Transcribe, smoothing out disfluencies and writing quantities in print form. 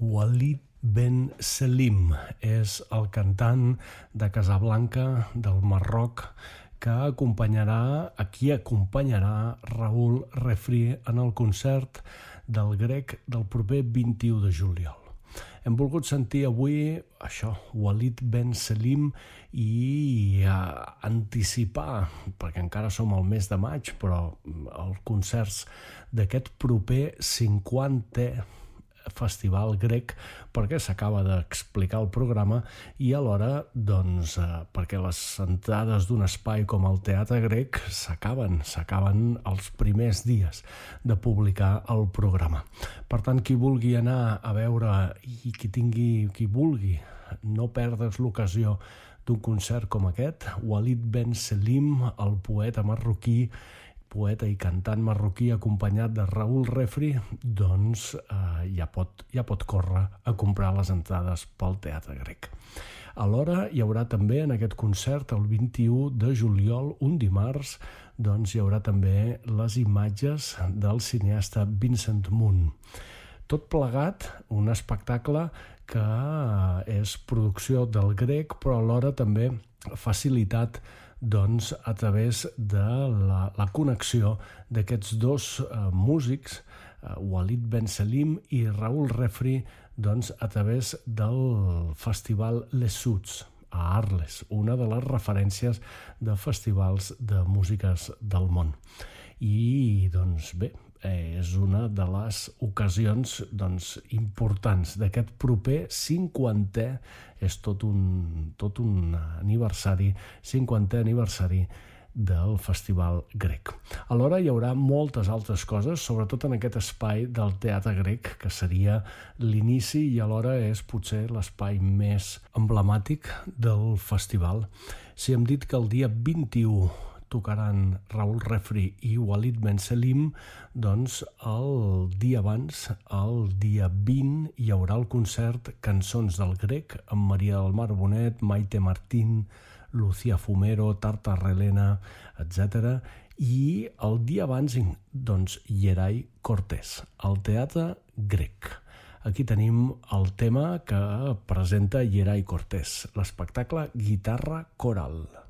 Walid Ben Selim és el cantant de Casablanca, del Marroc, que acompanyarà Raül Refri en el concert del Grec del proper 21 de juliol. Hem volgut sentir avui això, Walid Ben Selim, i anticipar, perquè encara som al mes de maig, però els concerts d'aquest proper 50è Festival Grec, perquè s'acaba d'explicar el programa i alhora, doncs, perquè les entrades d'un espai com el Teatre Grec s'acaben els primers dies de publicar el programa. Per tant, qui vulgui anar a veure i qui vulgui no perdre's l'ocasió d'un concert com aquest, Walid Ben Selim, el poeta i cantant marroquí acompanyat de Raül Refri, doncs ja pot córrer a comprar les entrades pel Teatre Grec. Alhora hi haurà també en aquest concert el 21 de juliol, un dimarts, doncs hi haurà també les imatges del cineasta Vincent Moon. Tot plegat, un espectacle que és producció del Grec, però alhora també facilitat doncs, a través de la connexió d'aquests dos músics, Walid Ben Selim i Raül Refri, doncs, a través del festival Les Suds a Arles, una de les referències de festivals de músiques del món. I, doncs, bé, és una de les ocasions importants d'aquest proper 50è, és tot un aniversari, 50è aniversari del Festival Grec. Alhora hi haurà moltes altres coses, sobretot en aquest espai del Teatre Grec, que seria l'inici i alhora és potser l'espai més emblemàtic del festival. Si hem dit que el dia 21 tocaran Raül Refri i Walid Ben Selim, doncs el dia abans, el dia 20, hi haurà el concert Cançons del Grec amb Maria del Mar Bonet, Maite Martín, Lucía Fumero, Tartarrelena, etc. I el dia abans, doncs, Yeray Cortés, al Teatre Grec. Aquí tenim el tema que presenta Yeray Cortés, l'espectacle Guitarra Coral.